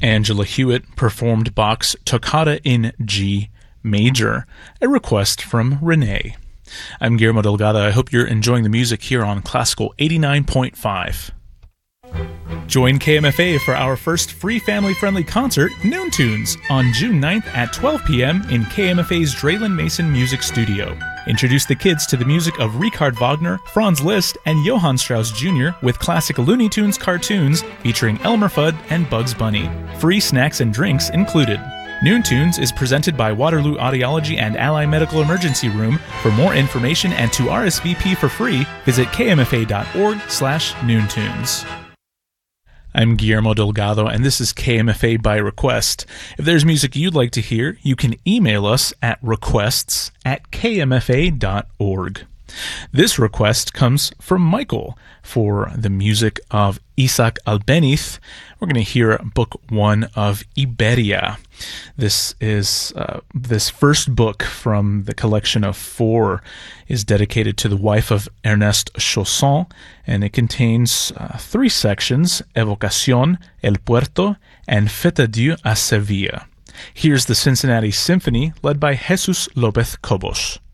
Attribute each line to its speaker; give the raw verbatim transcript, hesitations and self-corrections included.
Speaker 1: Angela Hewitt performed Bach's Toccata in G major, a request from Renee. I'm Guillermo Delgado. I hope you're enjoying the music here on Classical eighty-nine point five. Join K M F A for our first free family-friendly concert, Noon Tunes, on June ninth at twelve p.m. in K M F A's Draylen Mason Music Studio. Introduce the kids to the music of Richard Wagner, Franz Liszt, and Johann Strauss Junior with classic Looney Tunes cartoons featuring Elmer Fudd and Bugs Bunny. Free snacks and drinks included. Noon Tunes is presented by Waterloo Audiology and Ally Medical Emergency Room. For more information and to R S V P for free, visit kmfa.org slash noontunes. I'm Guillermo Delgado, and this is K M F A by Request. If there's music you'd like to hear, you can email us at requests at kmfa.org. This request comes from Michael for the music of Isaac Albeniz. We're going to hear book one of Iberia. This is uh, this first book from the collection of four is dedicated to the wife of Ernest Chausson, and it contains uh, three sections: Evocación, El Puerto, and Fête Adieu à Sevilla. Here's the Cincinnati Symphony, led by Jesus López Cobos.